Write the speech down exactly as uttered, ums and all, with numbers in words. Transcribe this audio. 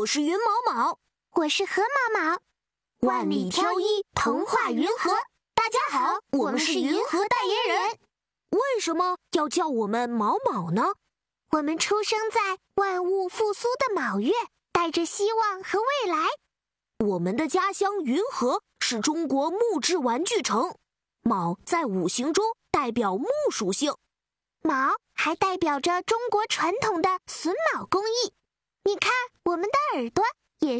我是云毛毛， 我是河毛毛。 万里挑一，童话云和。大家好，我们是云和代言人。为什么要叫我们毛毛呢？ 我们出生在万物复苏的卯月，带着希望和未来。 我们的家乡云和是中国木质玩具城，卯在五行中代表木属性， 卯还代表着中国传统的榫卯工艺。你看，我们的耳朵